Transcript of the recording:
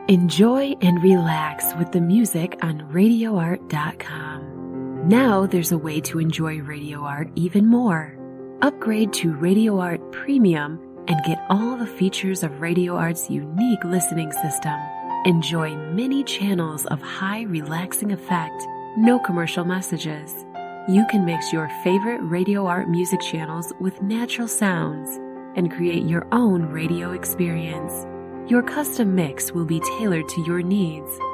Enjoy and relax with the music on RadioArt.com. Now there's a way to enjoy Radio Art even more. Upgrade to Radio Art Premium and get all the features of Radio Art's unique listening system. Enjoy many channels of high relaxing effect, no commercial messages. You can mix your favorite Radio Art music channels with natural sounds and create your own radio experience. Your custom mix will be tailored to your needs.